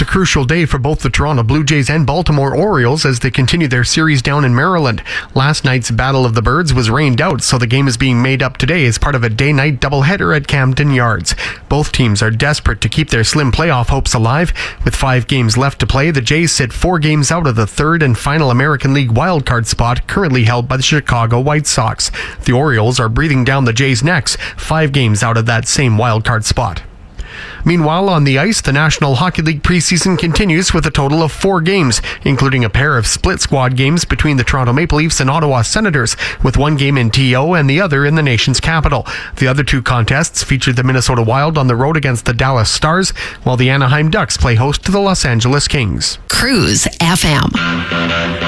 crucial day for both the Toronto Blue Jays and Baltimore Orioles as they continue their series down in Maryland. Last night's Battle of the Birds was rained out, so the game is being made up today as part of a day-night doubleheader at Camden Yards. Both teams are desperate to keep their slim playoff hopes alive. With 5 games left to play, the Jays sit 4 games out of the third and final American League wildcard spot currently held by the Chicago White Sox. The Orioles are breathing down the Jays' necks, 5 games out of that same wildcard spot. Meanwhile, on the ice, the National Hockey League preseason continues with a total of 4 games, including a pair of split squad games between the Toronto Maple Leafs and Ottawa Senators, with one game in TO and the other in the nation's capital. The other 2 contests featured the Minnesota Wild on the road against the Dallas Stars, while the Anaheim Ducks play host to the Los Angeles Kings. Cruise FM.